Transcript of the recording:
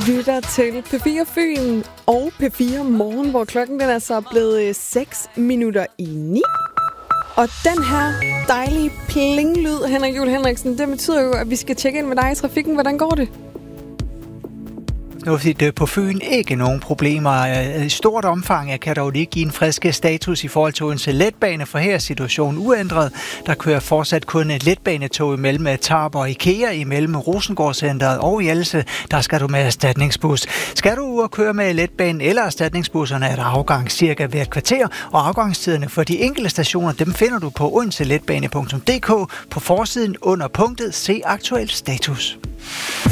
lytter til P4 Fyn og P4 Morgen, hvor klokken den er så blevet 6:09. Og den her dejlige plinglyd, Henrik Juhl Henriksen, det betyder jo, at vi skal tjekke ind med dig i trafikken. Hvordan går det? Nu vil sige, på Fyn ikke nogen problemer i stort omfang. Jeg kan dog lige give en frisk status i forhold til Odense Letbane, for her er situationen uændret. Der kører fortsat kun et letbanetog imellem Tarp og IKEA, imellem Rosengårdscenteret og Hjelse. Der skal du med erstatningsbus. Skal du ud og køre med letbanen eller erstatningsbusserne, er der afgang cirka hvert kvarter, og afgangstiderne for de enkelte stationer, dem finder du på odenseletbane.dk på forsiden under punktet Se aktuel status.